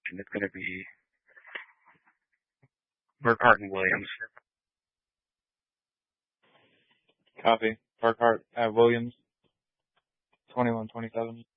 and it's going to be Burkhart and Williams. Copy. Burkhart at Williams. 21-27.